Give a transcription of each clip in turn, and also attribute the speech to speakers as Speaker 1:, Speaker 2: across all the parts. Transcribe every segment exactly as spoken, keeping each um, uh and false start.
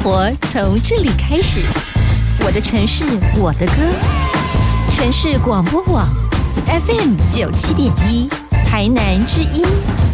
Speaker 1: 活从这里开始，我的城市，我的歌，城市广播网 F M 九七点一，台南之音。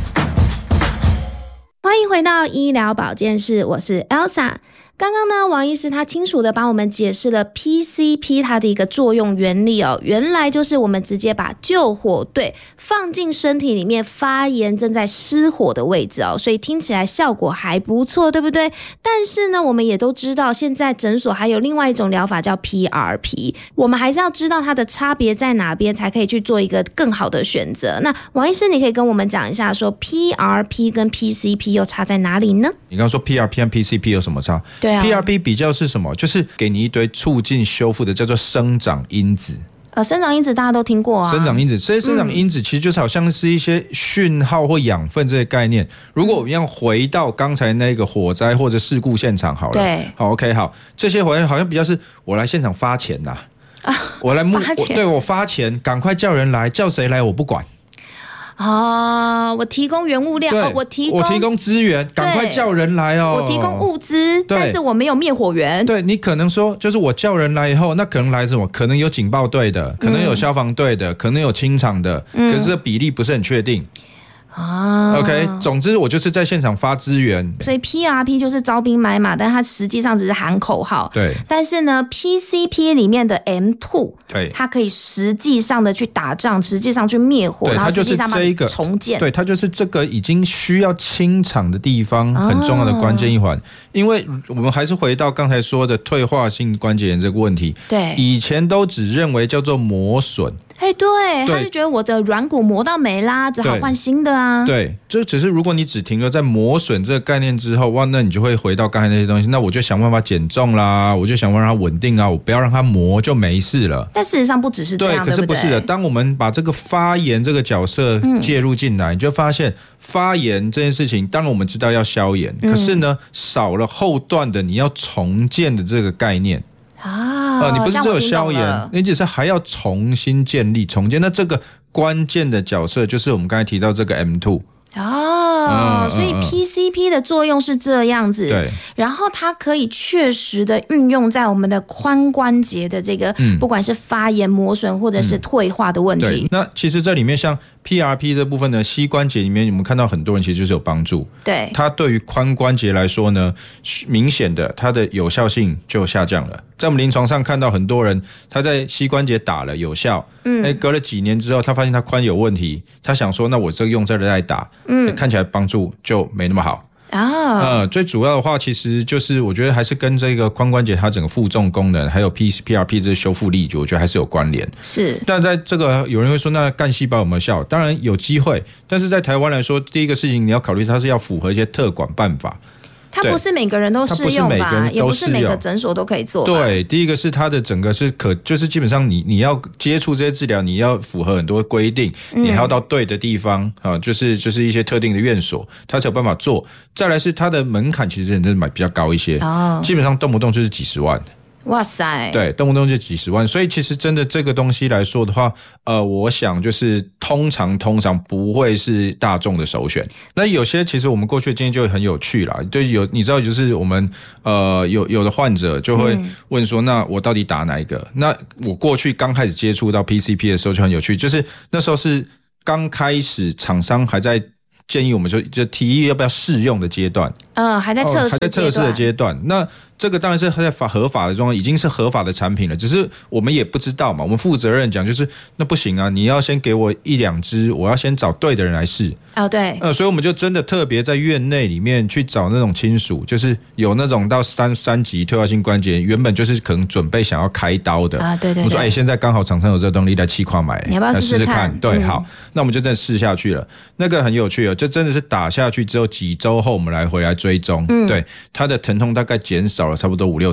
Speaker 2: 欢迎回到医疗保健室，我是 Elsa。刚刚呢，王医师他清楚的帮我们解释了 P C P 它的一个作用原理哦，原来就是我们直接把救火队放进身体里面发炎正在失火的位置哦，所以听起来效果还不错，对不对？但是呢，我们也都知道，现在诊所还有另外一种疗法叫 P R P， 我们还是要知道它的差别在哪边，才可以去做一个更好的选择。那王医师，你可以跟我们讲一下，说 P R P 跟 P C P 又差在哪里呢？
Speaker 3: 你刚刚说 P R P 和 P C P 有什么差？
Speaker 2: 对啊
Speaker 3: ，P R P 比较是什么？就是给你一堆促进修复的，叫做生长因子。
Speaker 2: 呃，生长因子大家都听过啊。
Speaker 3: 生长因子，这些生长因子其实就是好像是一些讯号或养分这些概念。如果我们要回到刚才那个火灾或者事故现场好了，
Speaker 2: 对，
Speaker 3: 好 OK 好，这些好像好像比较是我来现场发钱呐、啊，我来募，我对我发钱，赶快叫人来，叫谁来我不管。
Speaker 2: 哦，我提供原物料，哦、我提供
Speaker 3: 我提供资源，赶快叫人来哦。
Speaker 2: 我提供物资，但是我没有灭火员。
Speaker 3: 对，你可能说，就是我叫人来以后，那可能来什么？可能有警报队的，可能有消防队的，嗯、可能有清场的，嗯、可是这比例不是很确定。啊 ，OK， 总之我就是在现场发资源，
Speaker 2: 所以 P R P 就是招兵买马，但它实际上只是喊口号。
Speaker 3: 对，
Speaker 2: 但是呢 ，P C P 里面的 M 二，
Speaker 3: 对，
Speaker 2: 它可以实际上的去打仗，实际上去灭火，
Speaker 3: 对，
Speaker 2: 然后
Speaker 3: 实际上把它
Speaker 2: 重建。
Speaker 3: 对，它就是这个已经需要清场的地方很重要的关键一环。哦、因为我们还是回到刚才说的退化性关节炎这个问题。
Speaker 2: 对，
Speaker 3: 以前都只认为叫做磨损。
Speaker 2: 哎，对，他就觉得我的软骨磨到没啦，只好换新的啊。
Speaker 3: 对，就只是如果你只停留在磨损这个概念之后，哇，那你就会回到刚才那些东西。那我就想办法减重啦，我就想办法让它稳定啊，我不要让它磨就没事了。
Speaker 2: 但事实上不只是这样，
Speaker 3: 对，可是不是的。当我们把这个发炎这个角色介入进来，嗯、你就发现发炎这件事情，当然我们知道要消炎，嗯、可是呢，少了后段的你要重建的这个概念。
Speaker 2: 啊、
Speaker 3: 呃，你不是只有消炎，你只是还要重新建立、重建。那这个关键的角色就是我们刚才提到这个 M 二。
Speaker 2: 哦，嗯、所以 P C P 的作用是这样子，
Speaker 3: 对，
Speaker 2: 然后它可以确实的运用在我们的髋关节的这个，嗯、不管是发炎、磨损或者是退化的问题。
Speaker 3: 嗯、对，那其实这里面像 P R P 这部分呢，膝关节里面我们看到很多人其实就是有帮助，
Speaker 2: 对，它
Speaker 3: 对于髋关节来说呢，明显的它的有效性就下降了。在我们临床上看到很多人，他在膝关节打了有效，嗯，哎，隔了几年之后，他发现他髋有问题，他想说，那我这个用这个再打，嗯，看起来帮助就没那么好。啊，呃，最主要的话，其实就是我觉得还是跟这个髋关节它整个负重功能，还有 P R P 这修复力，我觉得还是有关联。
Speaker 2: 是，
Speaker 3: 但在这个有人会说，那干细胞有没有效？当然有机会，但是在台湾来说，第一个事情你要考虑，它是要符合一些特管办法。
Speaker 2: 它不是每个人都适用吧，也不是每个诊所都可以做吧。
Speaker 3: 对，第一个是它的整个是可，就是基本上你你要接触这些治疗，你要符合很多规定，嗯、你还要到对的地方啊，就是就是一些特定的院所，它才有办法做。再来是它的门槛其实真的买比较高一些，哦、基本上动不动就是几十万。
Speaker 2: 哇塞，
Speaker 3: 对，动不动就几十万，所以其实真的这个东西来说的话，呃，我想就是通常通常不会是大众的首选。那有些其实我们过去的经验就很有趣啦，就有你知道，就是我们呃有有的患者就会问说，嗯、那我到底打哪一个？那我过去刚开始接触到 P C P 的时候就很有趣，就是那时候是刚开始厂商还在建议我们就就提议要不要试用的阶段，
Speaker 2: 嗯，还在测试，
Speaker 3: 还在测试的阶段。那这个当然是在法合法的状况，已经是合法的产品了，只是我们也不知道嘛。我们负责任讲，就是那不行啊，你要先给我一两支，我要先找对的人来试。
Speaker 2: 哦，对，
Speaker 3: 呃，所以我们就真的特别在院内里面去找那种亲属，就是有那种到三三级退化性关节，原本就是可能准备想要开刀的
Speaker 2: 啊，对对对。
Speaker 3: 我说，哎，现在刚好厂商有这个动力来气矿买，
Speaker 2: 你要不要试试 看,
Speaker 3: 看？对，嗯、好，那我们就真的试下去了。那个很有趣哦，就真的是打下去之后几周后，我们来回来追踪，嗯、对它的疼痛大概减少了差不多五六成。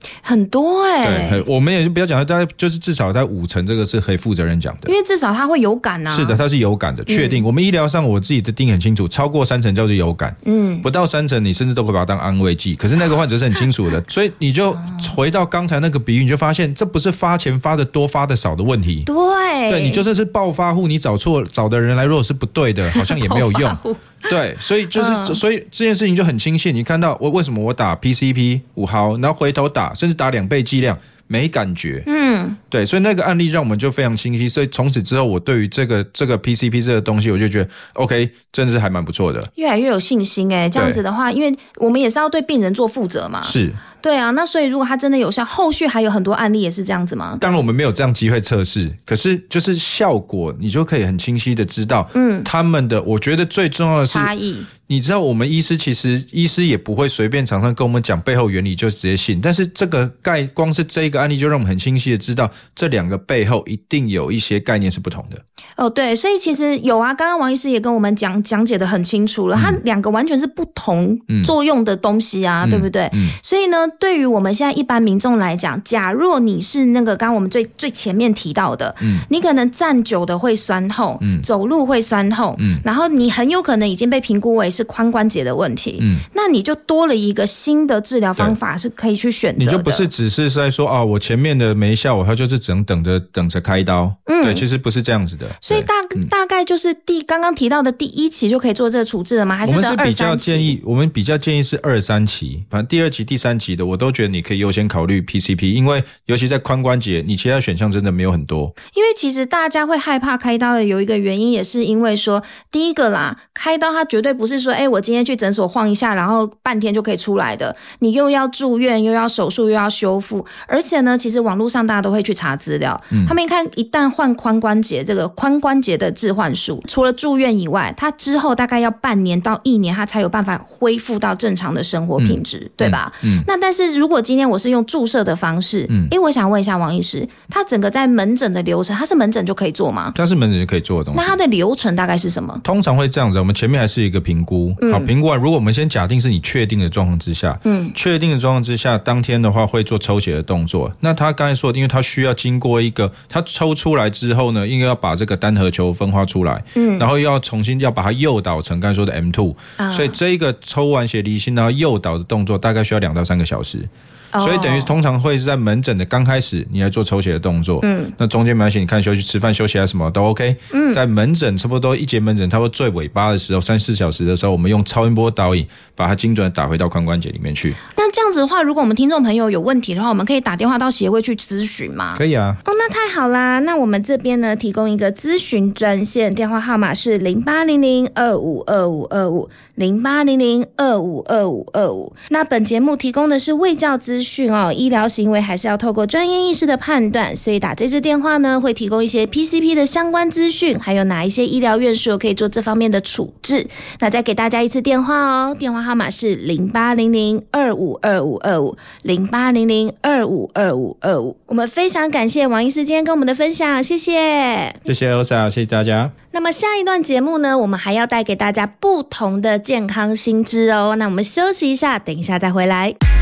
Speaker 2: 很多哎、
Speaker 3: 欸。对，我们也就不要讲，大概就是至少在五成，这个是可以负责任讲的，
Speaker 2: 因为至少它会有感啊。
Speaker 3: 是的，它是有感的，确定。嗯、我们医疗上我自己的定很清楚，超过三成叫做有感，嗯，不到三成你甚至都会把它当安慰剂。可是那个患者是很清楚的，所以你就回到刚才那个比喻，你就发现这不是发钱发的多发的少的问题。
Speaker 2: 对，
Speaker 3: 对，你就算是暴发户，你找错找的人来，如果是不对的，好像也没有用。对，所以就是、嗯，所以这件事情就很清晰。你看到我为什么我打 P C P 五毫，然后回头打，甚至打两倍剂量，没感觉。嗯，对，所以那个案例让我们就非常清晰。所以从此之后，我对于这个这个 P C P 这个东西，我就觉得 OK， 真的是还蛮不错的，
Speaker 2: 越来越有信心哎、欸。这样子的话，因为我们也是要对病人做负责嘛。
Speaker 3: 是。
Speaker 2: 对啊，那所以如果它真的有效，后续还有很多案例也是这样子吗？
Speaker 3: 当然我们没有这样机会测试，可是就是效果，你就可以很清晰的知道，嗯，他们的，我觉得最重要的是
Speaker 2: 差异。
Speaker 3: 你知道我们医师其实医师也不会随便常常跟我们讲背后原理就直接信，但是这个概光是这一个案例就让我们很清晰的知道这两个背后一定有一些概念是不同的。
Speaker 2: 哦，对，所以其实有啊，刚刚王医师也跟我们讲讲解的很清楚了，嗯、它两个完全是不同作用的东西啊，嗯、对不对？嗯、所以呢，对于我们现在一般民众来讲，假若你是那个刚刚我们最最前面提到的，嗯、你可能站久的会酸痛，嗯、走路会酸痛，嗯、然后你很有可能已经被评估为是髋关节的问题，嗯、那你就多了一个新的治疗方法是可以去选择的。
Speaker 3: 你就不是只是在说啊，我前面的没效，我它就是只能等着等着开刀，嗯、对，其实不是这样子的。
Speaker 2: 所以大、嗯、大概就是第刚刚提到的第一期就可以做这个处置了吗？还是等二三期？我们是比较建议，
Speaker 3: 我们比较建议是二三期，反正第二期、第三期的，我都觉得你可以优先考虑 P C P， 因为尤其在髋关节，你其他选项真的没有很多。
Speaker 2: 因为其实大家会害怕开刀的有一个原因，也是因为说，第一个啦，开刀它绝对不是说，哎，我今天去诊所晃一下，然后半天就可以出来的，你又要住院，又要手术，又要修复，而且呢，其实网络上大家都会去查资料，嗯、他们一看，一旦换髋关节，这个髋关节的置换术，除了住院以外，它之后大概要半年到一年，它才有办法恢复到正常的生活品质，嗯、对吧？嗯嗯、那但是如果今天我是用注射的方式，嗯，因为我想问一下王医师，他整个在门诊的流程，他是门诊就可以做吗？
Speaker 3: 他是门诊就可以做的东西。
Speaker 2: 那他的流程大概是什么？
Speaker 3: 通常会这样子，我们前面还是一个评估，嗯、好，评估完，如果我们先假定是你确定的状况之下，嗯，确定的状况之下，当天的话会做抽血的动作。那他刚才说的，因为他需要经过一个，他抽出来之后呢，应该要把这个单核球分化出来，嗯，然后又要重新要把它诱导成刚才说的 M 二，啊、所以这一个抽完血离心然后诱导的动作大概需要两到三个小时。所以等于通常会是在门诊的刚开始，你来做抽血的动作。嗯，那中间没关系，你看休息、吃饭、休息啊什么都 OK。嗯，在门诊差不多一节门诊，差不多最尾巴的时候，三四小时的时候，我们用超音波导引把它精准的打回到髋关节里面去。
Speaker 2: 那这样子的话，如果我们听众朋友有问题的话，我们可以打电话到协会去咨询吗？
Speaker 3: 可以啊。
Speaker 2: 哦，那太好啦。那我们这边呢，提供一个咨询专线，电话号码是零八零零二五二五二五零八零零二五二五二五。那本节目提供的是卫教资讯哦，医疗行为还是要透过专业医师的判断，所以打这支电话呢，会提供一些 P C P 的相关资讯，还有哪一些医疗院所可以做这方面的处置。那再给大家一次电话哦，电话号码是零八零零二五二五二五零八零零二五二五二五。我们非常感谢王医师今天跟我们的分享，谢谢，
Speaker 3: 谢谢 Elsa， 谢谢大家。
Speaker 2: 那么下一段节目呢，我们还要带给大家不同的健康新知哦。那我们休息一下，等一下再回来。